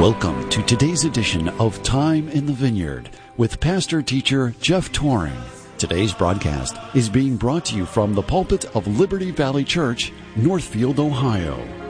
Welcome to today's edition of Time in the Vineyard with pastor-teacher Jeff Toring. Today's broadcast is being brought to you from the pulpit of Liberty Valley Church, Northfield, Ohio.